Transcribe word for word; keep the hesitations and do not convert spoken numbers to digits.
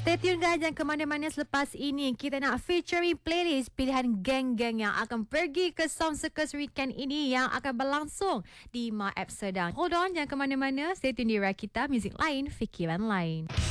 Stay tune guys, jangan ke mana-mana selepas ini. Kita nak featuring playlist pilihan geng-geng yang akan pergi ke Sound Circus weekend ini yang akan berlangsung di Maap Sedang. Hold on, jangan ke mana-mana. Stay tune di Rakita, muzik lain, fikiran lain.